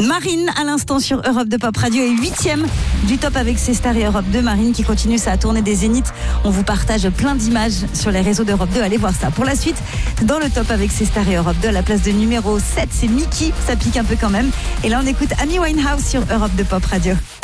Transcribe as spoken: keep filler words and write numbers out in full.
Marine à l'instant sur Europe deux Pop Radio est huitième du top avec ses stars et Europe deux. Marine qui continue sa tournée des Zéniths. On vous partage plein d'images sur les réseaux d'Europe deux. Allez voir ça. Pour la suite, dans le top avec ses stars et Europe deux, à la place de numéro sept, c'est Mickey. Ça pique un peu quand même. Et là, on écoute Amy Winehouse sur Europe deux Pop Radio.